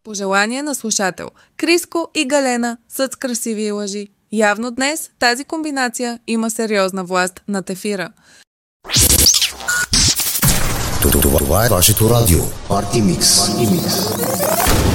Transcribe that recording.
Пожелание на слушател. Криско и Галена са с красиви лъжи. Явно днес тази комбинация има сериозна власт над ефира. Това е вашето радио. Парти Микс.